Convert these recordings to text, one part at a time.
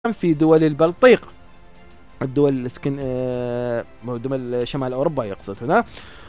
في دول البلطيق، الدول دول شمال أوروبا يقصد هنا.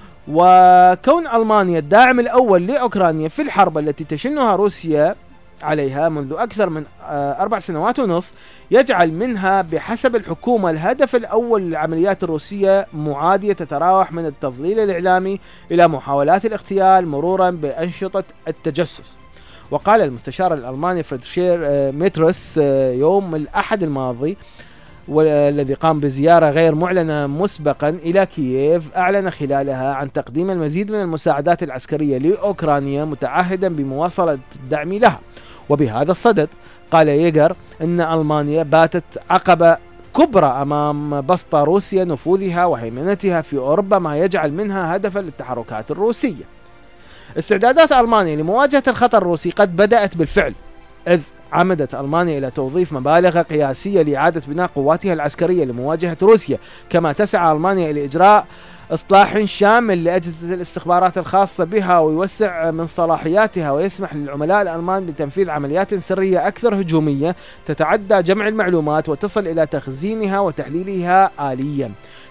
وكون ألمانيا الداعم الأول لأوكرانيا في الحرب التي تشنها روسيا عليها منذ أكثر من 4 سنوات ونصف يجعل منها بحسب الحكومة الهدف الأول للعمليات الروسية معادية تتراوح من التضليل الإعلامي إلى محاولات الاغتيال مرورا بأنشطة التجسس. وقال المستشار الألماني فريدريش ميتروس يوم الأحد الماضي والذي قام بزيارة غير معلنة مسبقا إلى كييف، أعلن خلالها عن تقديم المزيد من المساعدات العسكرية لأوكرانيا متعهدا بمواصلة الدعم لها. وبهذا الصدد قال ييغر أن ألمانيا باتت عقبة كبرى أمام بسط روسيا نفوذها وهيمنتها في أوروبا، ما يجعل منها هدفا للتحركات الروسية. استعدادات ألمانيا لمواجهة الخطر الروسي قد بدأت بالفعل، إذ عمدت ألمانيا إلى توظيف مبالغ قياسية لإعادة بناء قواتها العسكرية لمواجهة روسيا، كما تسعى ألمانيا إلى إجراء إصلاح شامل لأجهزة الاستخبارات الخاصة بها ويوسع من صلاحياتها ويسمح للعملاء الألمان بتنفيذ عمليات سرية أكثر هجومية تتعدى جمع المعلومات وتصل إلى تخزينها وتحليلها آليا.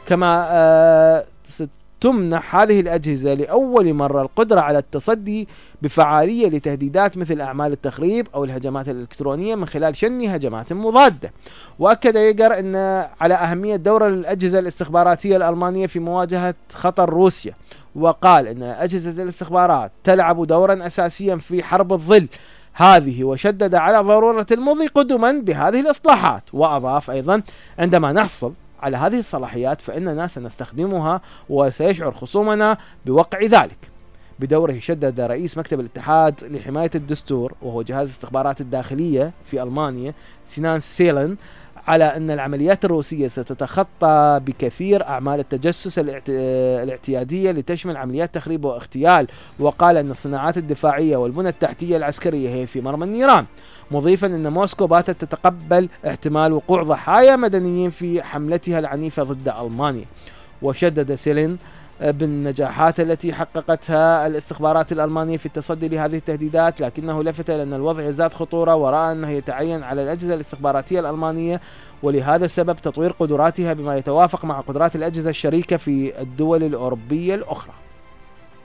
كما تمنح هذه الأجهزة لأول مرة القدرة على التصدي بفعالية لتهديدات مثل أعمال التخريب أو الهجمات الإلكترونية من خلال شن هجمات مضادة. وأكد ييغر أن على أهمية دور الأجهزة الاستخباراتية الألمانية في مواجهة خطر روسيا، وقال أن أجهزة الاستخبارات تلعب دورا أساسيا في حرب الظل هذه، وشدد على ضرورة المضي قدما بهذه الإصلاحات. وأضاف أيضا: عندما نحصل على هذه الصلاحيات فإننا سنستخدمها وسيشعر خصومنا بوقع ذلك. بدوره شدد رئيس مكتب الاتحاد لحماية الدستور وهو جهاز الاستخبارات الداخلية في ألمانيا سينان سيلن على أن العمليات الروسية ستتخطى بكثير أعمال التجسس الاعتيادية لتشمل عمليات تخريب واغتيال، وقال أن الصناعات الدفاعية والبنى التحتية العسكرية هي في مرمى النيران، مضيفا أن موسكو باتت تتقبل احتمال وقوع ضحايا مدنيين في حملتها العنيفة ضد ألمانيا. وشدد سيلين بالنجاحات التي حققتها الاستخبارات الألمانية في التصدي لهذه التهديدات، لكنه لفت إلى أن الوضع يزداد خطورة ورأى أنه يتعين على الأجهزة الاستخباراتية الألمانية ولهذا السبب تطوير قدراتها بما يتوافق مع قدرات الأجهزة الشريكة في الدول الأوروبية الأخرى.